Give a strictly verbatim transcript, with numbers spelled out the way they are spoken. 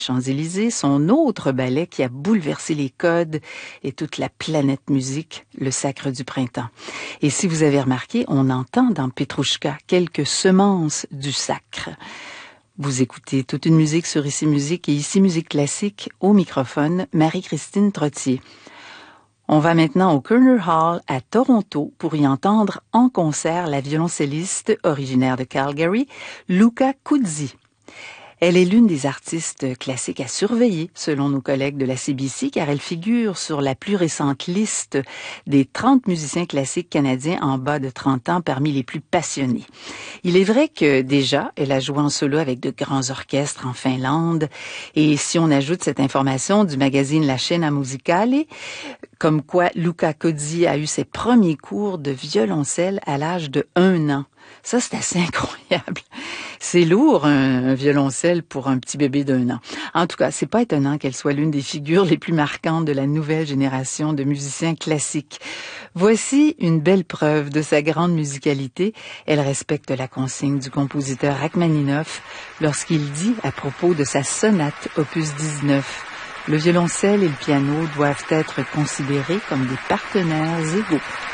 Champs-Élysées, son autre ballet qui a bouleversé les codes et toute la planète musique, le Sacre du printemps. Et si vous avez remarqué, on entend dans Petrouchka quelques semences du sacre. Vous écoutez toute une musique sur Ici Musique et Ici Musique Classique, au microphone, Marie-Christine Trottier. On va maintenant au Koerner Hall à Toronto pour y entendre en concert la violoncelliste originaire de Calgary, Luca Cuzzi. Elle est l'une des artistes classiques à surveiller, selon nos collègues de la C B C, car elle figure sur la plus récente liste des trente musiciens classiques canadiens en bas de trente ans parmi les plus passionnés. Il est vrai que déjà, elle a joué en solo avec de grands orchestres en Finlande, et si on ajoute cette information du magazine La Scena Musicale, comme quoi Luca Cuzzi a eu ses premiers cours de violoncelle à l'âge de un an. Ça, c'est assez incroyable. C'est lourd, un, un violoncelle pour un petit bébé d'un an. En tout cas, c'est pas étonnant qu'elle soit l'une des figures les plus marquantes de la nouvelle génération de musiciens classiques. Voici une belle preuve de sa grande musicalité. Elle respecte la consigne du compositeur Rachmaninoff lorsqu'il dit à propos de sa sonate opus dix-neuf: le violoncelle et le piano doivent être considérés comme des partenaires égaux.